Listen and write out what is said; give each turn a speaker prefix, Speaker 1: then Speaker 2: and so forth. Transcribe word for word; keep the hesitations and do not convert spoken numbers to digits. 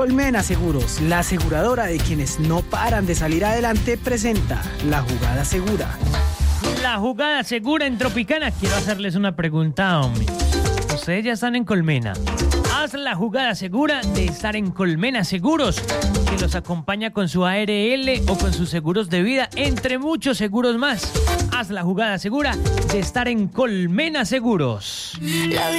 Speaker 1: Colmena Seguros, la aseguradora de quienes no paran de salir adelante, presenta La Jugada Segura.
Speaker 2: La Jugada Segura en Tropicana. Quiero hacerles una pregunta, hombre. Ustedes ya están en Colmena. Haz la jugada segura de estar en Colmena Seguros, que los acompaña con su A R L o con sus seguros de vida, entre muchos seguros más. Haz la jugada segura de estar en Colmena Seguros.